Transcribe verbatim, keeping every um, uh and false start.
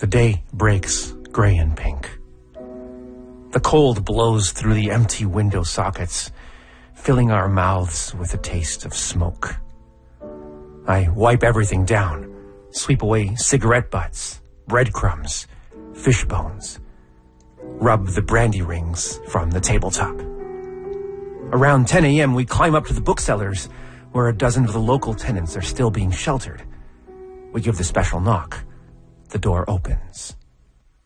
The day breaks gray and pink. The cold blows through the empty window sockets, filling our mouths with the taste of smoke. I wipe everything down, sweep away cigarette butts, breadcrumbs, fish bones, rub the brandy rings from the tabletop. Around ten a.m., we climb up to the booksellers, where a dozen of the local tenants are still being sheltered. We give the special knock. The door opens.